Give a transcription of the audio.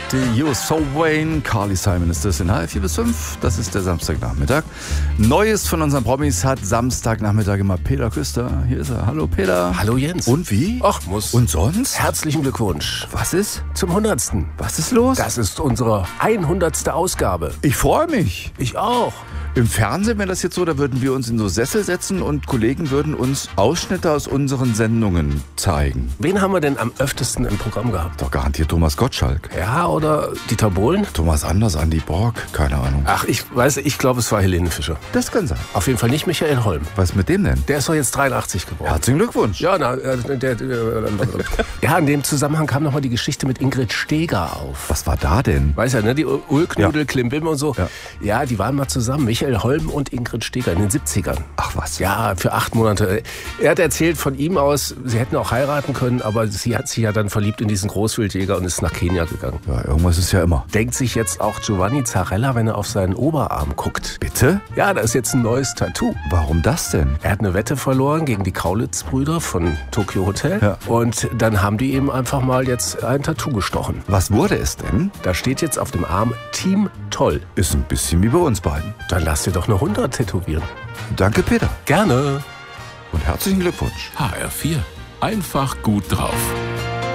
You're So Wayne, Carly Simon ist das in H4 bis 5. Das ist der Samstagnachmittag. Neues von unseren Promis hat Samstagnachmittag immer Peter Küster. Hier ist er. Hallo Peter. Hallo Jens. Und wie? Ach, muss. Und sonst? Herzlichen Glückwunsch. Was ist? Zum 100. Was ist los? Das ist unsere 100. Ausgabe. Ich freue mich. Ich auch. Im Fernsehen wäre das jetzt so, da würden wir uns in so Sessel setzen und Kollegen würden uns Ausschnitte aus unseren Sendungen zeigen. Wen haben wir denn am öftesten im Programm gehabt? Doch garantiert Thomas Gottschalk. Ja, oder Dieter Bohlen? Thomas Anders, Andi Borg, keine Ahnung. Ach, ich glaube, es war Helene Fischer. Das kann sein. Auf jeden Fall nicht Michael Holm. Was mit dem denn? Der ist doch jetzt 83 geworden. Herzlichen Glückwunsch. Ja, ja, in dem Zusammenhang kam nochmal die Geschichte mit Ingrid Steeger auf. Was war da denn? Weißt ja, ne, die Ulknudel, Ja. Klimbim und so. Ja, die waren mal zusammen, Michael Holm und Ingrid Steeger in den 70ern. Ach was. Ja, für 8 Monate. Er hat erzählt von ihm aus, sie hätten auch heiraten können, aber sie hat sich ja dann verliebt in diesen Großwildjäger und ist nach Kenia gegangen. Ja, irgendwas ist ja immer. Denkt sich jetzt auch Giovanni Zarella, wenn er auf seinen Oberarm guckt. Bitte? Ja, da ist jetzt ein neues Tattoo. Warum das denn? Er hat eine Wette verloren gegen die Kaulitz-Brüder von Tokyo Hotel. Ja. Und dann haben die ihm einfach mal jetzt ein Tattoo gestochen. Was wurde es denn? Da steht jetzt auf dem Arm Team Toll. Ist ein bisschen wie bei uns beiden. Dann lass dir doch eine 100 tätowieren. Danke, Peter. Gerne. Und herzlichen Glückwunsch. HR4. Einfach gut drauf.